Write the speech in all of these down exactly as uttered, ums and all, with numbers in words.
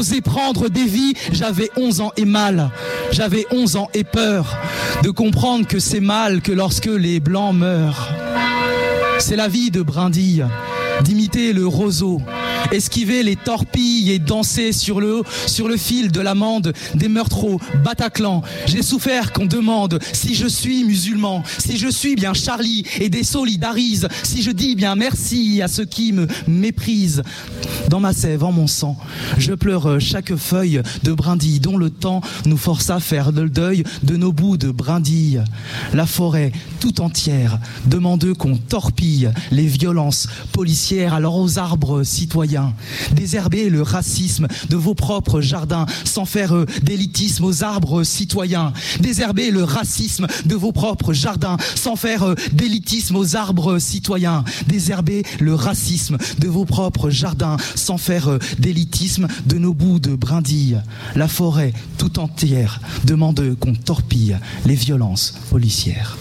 Osé prendre des vies, j'avais onze ans et mal, j'avais onze ans et peur de comprendre que c'est mal que lorsque les blancs meurent. C'est la vie de brindille, d'imiter le roseau, esquiver les torpilles et danser sur le, sur le fil de l'amande des meurtres au Bataclan. J'ai souffert qu'on demande si je suis musulman, si je suis bien Charlie et désolidarise, si je dis bien merci à ceux qui me méprisent. Dans ma sève, en mon sang, je pleure chaque feuille de brindille dont le temps nous force à faire le deuil de nos bouts de brindille. La forêt tout entière demande qu'on torpille les violences policières, alors aux arbres citoyens. Désherber le racisme de vos propres jardins sans faire euh, d'élitisme aux arbres citoyens. Désherber le racisme de vos propres jardins sans faire euh, d'élitisme aux arbres citoyens. Désherber le racisme de vos propres jardins sans faire euh, d'élitisme de nos bouts de brindilles. La forêt tout entière demande qu'on torpille les violences policières.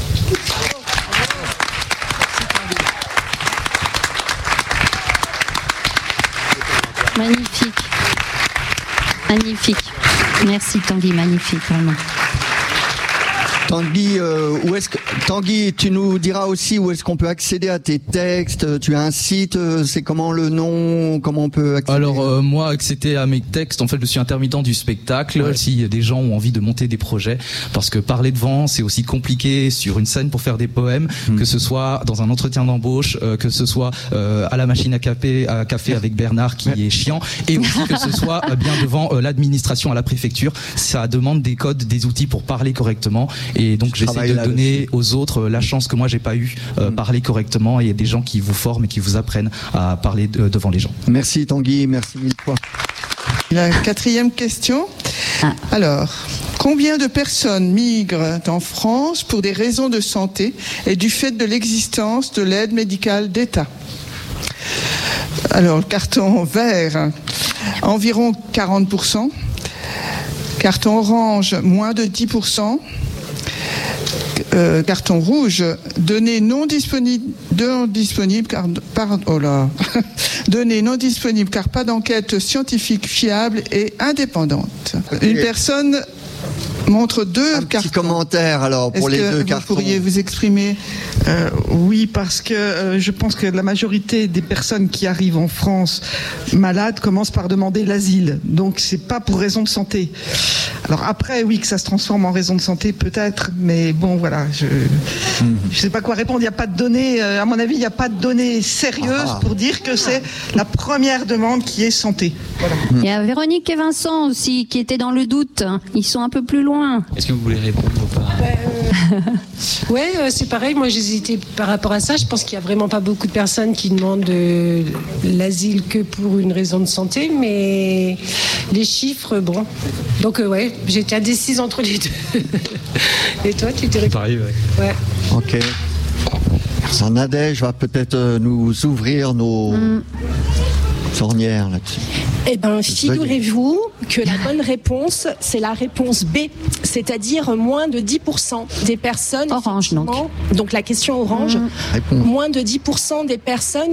Magnifique. Magnifique. Merci Tanguy, magnifique, vraiment. Tanguy, euh, où est-ce que Tanguy, tu nous diras aussi où est-ce qu'on peut accéder à tes textes. Tu as un site, euh, c'est comment le nom, comment on peut accéder? Alors euh, moi, accéder à mes textes, en fait, je suis intermittent du spectacle. Ouais. Si des gens ont envie de monter des projets, parce que parler devant, c'est aussi compliqué sur une scène pour faire des poèmes, mmh. que ce soit dans un entretien d'embauche, euh, que ce soit euh, à la machine à café, à café avec Bernard qui ouais. est chiant, et aussi que ce soit euh, bien devant euh, l'administration à la préfecture. Ça demande des codes, des outils pour parler correctement. Et donc j'essaie de donner aux autres la chance que moi j'ai pas eu, euh, mmh. parler correctement, et il y a des gens qui vous forment et qui vous apprennent à parler de, devant les gens. Merci Tanguy, merci mille fois. La quatrième question. Ah. Alors, combien de personnes migrent en France pour des raisons de santé et du fait de l'existence de l'aide médicale d'État? Alors, carton vert, environ quarante pour cent. Carton orange, moins de dix pour cent. Euh, carton rouge, données non disponibles, non disponibles car, par, oh là, données non disponibles car pas d'enquête scientifique fiable et indépendante. Une personne montre deux Un cartons. Petit commentaire alors pour Est-ce les que deux vous cartons. Pourriez vous exprimer? euh, Oui, parce que euh, je pense que la majorité des personnes qui arrivent en France malades commencent par demander l'asile. Donc c'est pas pour raison de santé. Alors après, oui, que ça se transforme en raison de santé, peut-être, mais bon, voilà, je ne mmh. sais pas quoi répondre. Il n'y a pas de données, euh, à mon avis, il n'y a pas de données sérieuses ah. pour dire que c'est la première demande qui est santé. Voilà. Mmh. Il y a Véronique et Vincent aussi qui étaient dans le doute. Ils sont un peu plus loin. Est-ce que vous voulez répondre ou pas? euh, Ouais, euh, c'est pareil. Moi, j'hésitais par rapport à ça. Je pense qu'il n'y a vraiment pas beaucoup de personnes qui demandent euh, l'asile que pour une raison de santé, mais les chiffres, bon. Donc, euh, ouais. J'étais indécise entre les deux. Et toi, tu t'es répondu? Pareil, ouais. Ouais. Ok. Nadège va peut-être nous ouvrir nos mm. ornières là-dessus. Eh bien, figurez-vous que la bonne réponse, c'est la réponse B, c'est-à-dire moins de dix pour cent des personnes... Orange, donc. Donc la question orange, mmh. moins de dix pour cent des personnes